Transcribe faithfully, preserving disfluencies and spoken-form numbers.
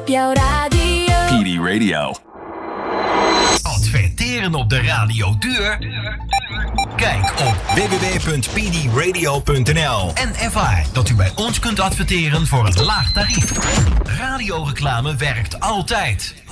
op jouw radio. P D Radio. Adverteren op de radio duur? Kijk op w w w punt p d radio punt n l en ervaar dat u bij ons kunt adverteren voor een laag tarief. Radioreclame werkt altijd.